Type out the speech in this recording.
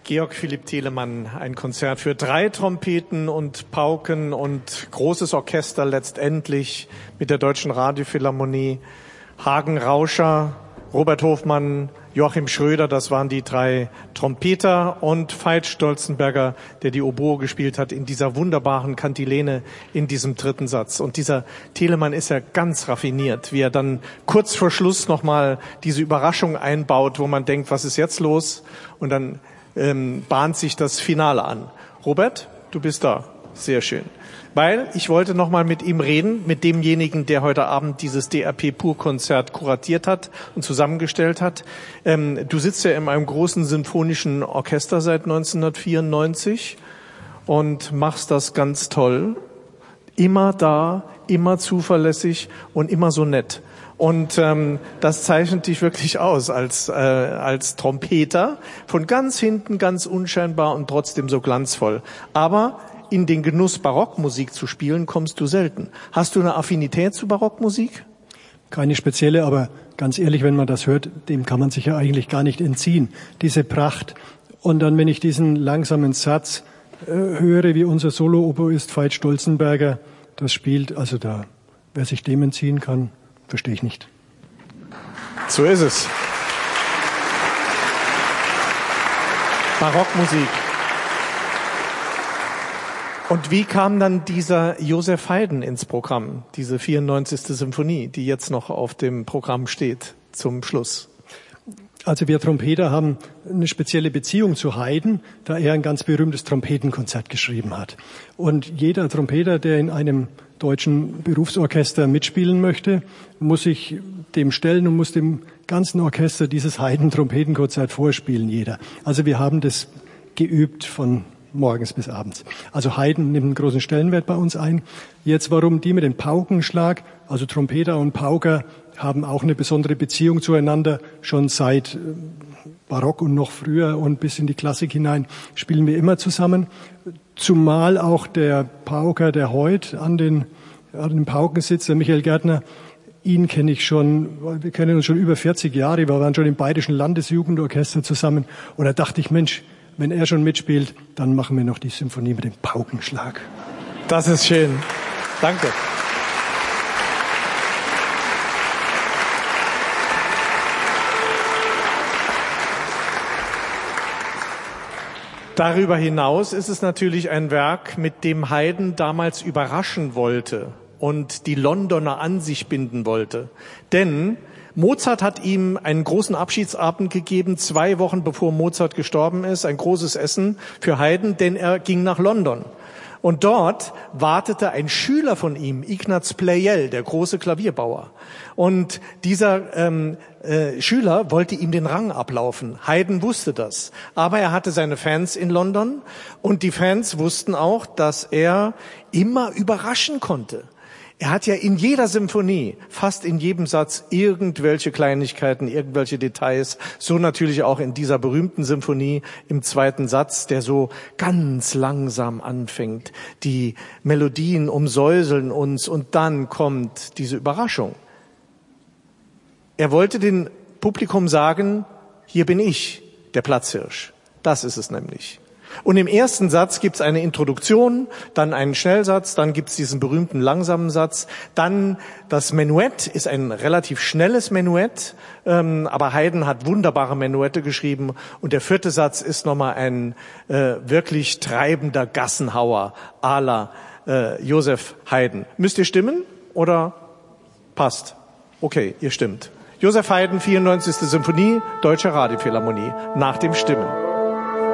Georg Philipp Telemann, ein Konzert für 3 Trompeten und Pauken und großes Orchester letztendlich mit der Deutschen Radiophilharmonie. Hagen Rauscher, Robert Hofmann, Joachim Schröder, das waren die 3 Trompeter, und Veit Stolzenberger, der die Oboe gespielt hat in dieser wunderbaren Kantilene in diesem 3. Satz. Und dieser Telemann ist ja ganz raffiniert, wie er dann kurz vor Schluss nochmal diese Überraschung einbaut, wo man denkt, was ist jetzt los? Und dann bahnt sich das Finale an. Robert, du bist da. Sehr schön. Weil ich wollte noch mal mit ihm reden, mit demjenigen, der heute Abend dieses DRP Pur-Konzert kuratiert hat und zusammengestellt hat. Du sitzt ja in einem großen sinfonischen Orchester seit 1994 und machst das ganz toll. Immer da, immer zuverlässig und immer so nett. Und das zeichnet dich wirklich aus als Trompeter, von ganz hinten, ganz unscheinbar und trotzdem so glanzvoll. Aber in den Genuss, Barockmusik zu spielen, kommst du selten. Hast du eine Affinität zu Barockmusik? Keine spezielle, aber ganz ehrlich, wenn man das hört, dem kann man sich ja eigentlich gar nicht entziehen. Diese Pracht. Und dann, wenn ich diesen langsamen Satz höre, wie unser Solo-Oboist Veit Stolzenberger das spielt, also da, wer sich dem entziehen kann, verstehe ich nicht. So ist es. Barockmusik. Und wie kam dann dieser Joseph Haydn ins Programm, diese 94. Symphonie, die jetzt noch auf dem Programm steht, zum Schluss? Also wir Trompeter haben eine spezielle Beziehung zu Haydn, da er ein ganz berühmtes Trompetenkonzert geschrieben hat. Und jeder Trompeter, der in einem deutschen Berufsorchester mitspielen möchte, muss sich dem stellen und muss dem ganzen Orchester dieses Haydn-Trompetenkonzert vorspielen, jeder. Also wir haben das geübt von morgens bis abends. Also Haydn nimmt einen großen Stellenwert bei uns ein. Jetzt, warum die mit dem Paukenschlag, also Trompeter und Pauker haben auch eine besondere Beziehung zueinander, schon seit Barock und noch früher und bis in die Klassik hinein spielen wir immer zusammen. Zumal auch der Pauker, der heute an den Pauken sitzt, der Michael Gärtner, ihn kenne ich schon, wir kennen uns schon über 40 Jahre, wir waren schon im Bayerischen Landesjugendorchester zusammen und da dachte ich, Mensch, wenn er schon mitspielt, dann machen wir noch die Symphonie mit dem Paukenschlag. Das ist schön. Danke. Darüber hinaus ist es natürlich ein Werk, mit dem Haydn damals überraschen wollte und die Londoner an sich binden wollte. Denn Mozart hat ihm einen großen Abschiedsabend gegeben, 2 Wochen bevor Mozart gestorben ist, ein großes Essen für Haydn, denn er ging nach London. Und dort wartete ein Schüler von ihm, Ignaz Pleyel, der große Klavierbauer. Und dieser Schüler wollte ihm den Rang ablaufen. Haydn wusste das. Aber er hatte seine Fans in London und die Fans wussten auch, dass er immer überraschen konnte. Er hat ja in jeder Symphonie, fast in jedem Satz, irgendwelche Kleinigkeiten, irgendwelche Details. So natürlich auch in dieser berühmten Symphonie im 2. Satz, der so ganz langsam anfängt. Die Melodien umsäuseln uns und dann kommt diese Überraschung. Er wollte dem Publikum sagen, hier bin ich, der Platzhirsch. Das ist es nämlich. Und im 1. Satz gibt's eine Introduktion, dann einen Schnellsatz, dann gibt's diesen berühmten langsamen Satz, dann das Menuett ist ein relativ schnelles Menuett, aber Haydn hat wunderbare Menuette geschrieben und der 4. Satz ist nochmal ein wirklich treibender Gassenhauer à la Joseph Haydn. Müsst ihr stimmen oder passt? Okay, ihr stimmt. Joseph Haydn, 94. Symphonie, Deutsche Radiophilharmonie, nach dem Stimmen.